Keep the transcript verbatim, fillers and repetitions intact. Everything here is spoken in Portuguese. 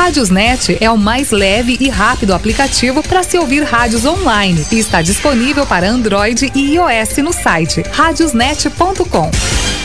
Rádiosnet é o mais leve e rápido aplicativo para se ouvir rádios online e está disponível para Android e iOS no site rádiosnet ponto com.